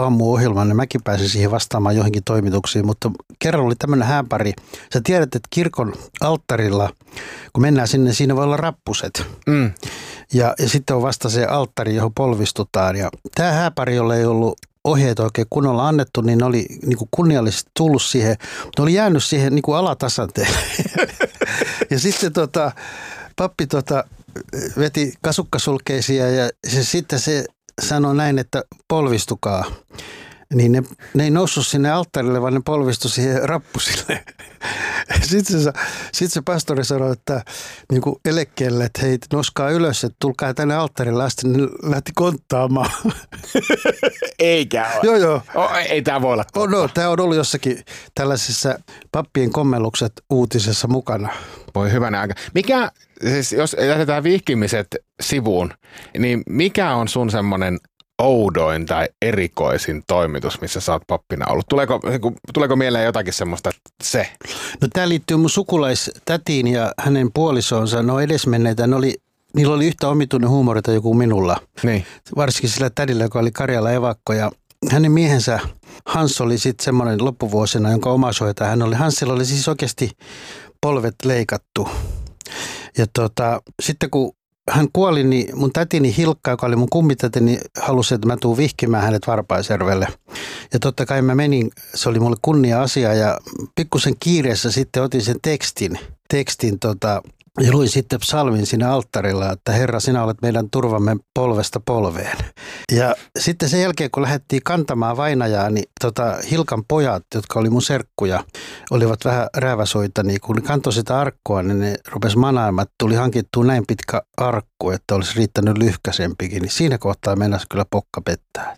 aamuohjelman, niin mäkin pääsin siihen vastaamaan johonkin toimituksiin, mutta kerran oli tämmöinen hääpari. Sä tiedät, että kirkon alttarilla, kun mennään sinne, siinä voi olla rappuset. Ja sitten on vasta se alttari, johon polvistutaan. Ja tämä hääpari, jolle ei ollut ohjeet oikein kunnolla annettu, niin ne oli niin kuin kunniallisesti tullut siihen, mutta oli jäänyt siihen niin kuin alatasanteelle. Ja sitten pappi veti kasukkasulkeisia ja sitten se sanoi näin, että polvistukaa. Niin ne ei noussut sinne alttarille, vaan ne polvistu siihen rappusille. Sitten se pastori sanoi, että niin kuin elekkeelle, että hei, noskaa ylös, että tulkaa tänne alttarille asti. Ne lähti konttaamaan. Eikä ole. Joo. Ei tämä voi olla totta. No, tämä on ollut jossakin tällaisessa pappien kommellukset uutisessa mukana. Voi hyvänä aika. Siis jos jätetään vihkimiset sivuun, niin mikä on sun semmoinen oudoin tai erikoisin toimitus, missä sä oot pappina ollut? Tuleeko mieleen jotakin semmoista, että se? No tämä liittyy mun sukulaistätiin ja hänen puolisoonsa. No edesmenneitä, niillä oli yhtä omituinen huumorita joku minulla. Niin. Varsinkin sillä tädillä, joka oli Karjala evakko ja hänen miehensä Hans oli sitten semmoinen loppuvuosina, jonka omaishoitaja hän oli. Hansilla oli siis oikeasti polvet leikattu. Ja sitten kun hän kuoli, niin mun tätini Hilkka, joka oli mun kummitätini, halusi, että mä tuun vihkimään hänet Varpaisjärvelle. Ja totta kai mä menin, se oli mulle kunnia-asia ja pikkusen kiireessä sitten otin sen tekstin ja luin sitten psalmin siinä alttarilla, että Herra, sinä olet meidän turvamme polvesta polveen. Ja sitten sen jälkeen, kun lähdettiin kantamaan vainajaa, niin Hilkan pojat, jotka oli mun serkkuja, olivat vähän rääväsoita, niin kun ne kantoi sitä arkkua, niin ne rupesi manaamaan, että tuli hankittua näin pitkä arkku, että olisi riittänyt lyhkäisempikin. Niin siinä kohtaa mennäisi kyllä pokka pettää.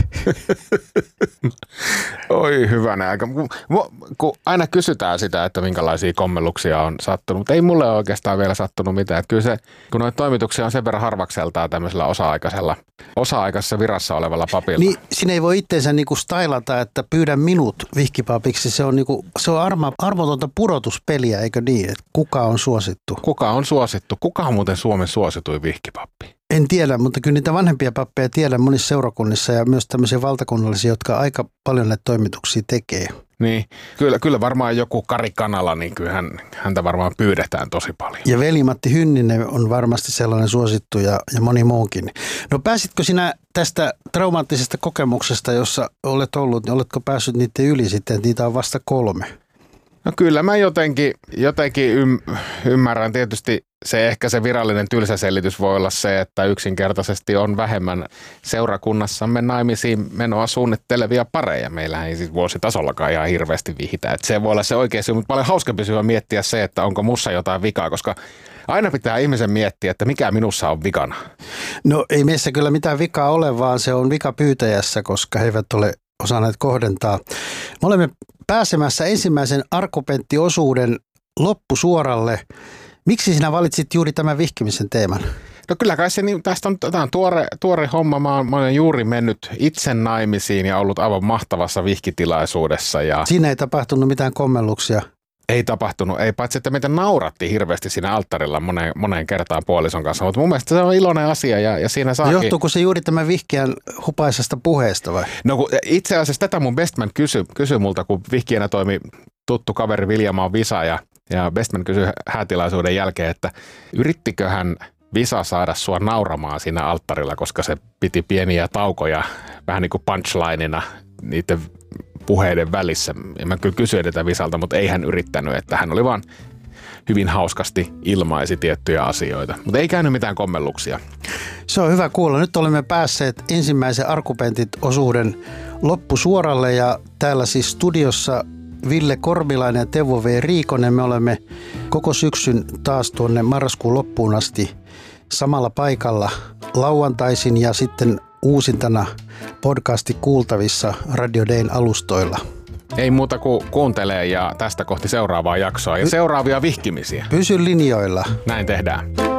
Oi hyvänä aika. Kun aina kysytään sitä, että minkälaisia kommelluksia on sattunut, mutta ei mulle ole oikeastaan vielä sattunut mitään. Että kyllä se, kun noita toimituksia on sen verran harvakseltaan tämmöisellä osa-aikaisessa virassa olevalla papilla. Niin siinä ei voi itseensä niinku stylata, että pyydä minut vihkipapiksi. Se on armotonta pudotuspeliä, eikö niin? Että kuka on suosittu? Kuka on suosittu? Kuka on muuten Suomen suosituin vihkipappi? En tiedä, mutta kyllä niitä vanhempia pappeja tiedän monissa seurakunnissa ja myös tämmöisiä valtakunnallisia, jotka aika paljon näitä toimituksia tekee. Niin, kyllä varmaan joku Kari Kanala, niin kyllä häntä varmaan pyydetään tosi paljon. Ja veli-Matti Hynninen on varmasti sellainen suosittu ja moni muukin. No pääsitkö sinä tästä traumaattisesta kokemuksesta, jossa olet ollut, niin oletko päässyt niiden yli sitten, niitä on vasta 3? No kyllä mä jotenkin ymmärrän tietysti ehkä se virallinen tylsä selitys voi olla se, että yksinkertaisesti on vähemmän seurakunnassamme naimisiin menoa suunnittelevia pareja. Meillä ei siis vuositasollakaan ihan hirveästi vihitä. Että se voi olla se oikea syy, mutta paljon hauskempi syy on miettiä se, että onko mussa jotain vikaa, koska aina pitää ihmisen miettiä, että mikä minussa on vikana. No ei meissä kyllä mitään vikaa ole, vaan se on vika pyytäjässä, koska he eivät ole osanneet kohdentaa. Me olemme pääsemässä ensimmäisen Arkopentti-osuuden loppusuoralle. Miksi sinä valitsit juuri tämän vihkimisen teeman? No kyllä kai se, tästä on tuore homma. Mä olen juuri mennyt itse naimisiin ja ollut aivan mahtavassa vihkitilaisuudessa. Ja siinä ei tapahtunut mitään kommelluksia? Ei tapahtunut, ei paitsi että meitä naurattiin hirveästi siinä alttarilla moneen kertaan puolison kanssa, mutta mun mielestä se on iloinen asia ja siinä saakin. No johtuuko se juuri tämän vihkijän hupaisesta puheesta vai? No itse asiassa tätä mun bestman kysyi multa, kun vihkijänä toimi tuttu kaveri Viljamaan Visa ja bestman kysyi häätilaisuuden jälkeen, että yrittiköhän Visa saada sua nauramaan siinä alttarilla, koska se piti pieniä taukoja vähän niin kuin punchlineina niiden puheiden välissä. Ja mä kyllä kysyin tätä Visalta, mutta ei hän yrittänyt, että hän oli vaan hyvin hauskasti ilmaisi tiettyjä asioita. Mutta ei käynyt mitään kommelluksia. Se on hyvä kuulla. Nyt olemme päässeet ensimmäisen Arkupentit-osuuden loppusuoralle ja täällä siis studiossa Ville Korvilainen ja Teuvo V. Riikonen. Me olemme koko syksyn taas tuonne marraskuun loppuun asti samalla paikalla lauantaisin ja sitten uusintana podcasti kuultavissa Radio Dayn alustoilla. Ei muuta kuin kuuntelee ja tästä kohti seuraavaa jaksoa ja seuraavia vihkimisiä. Pysy linjoilla. Näin tehdään.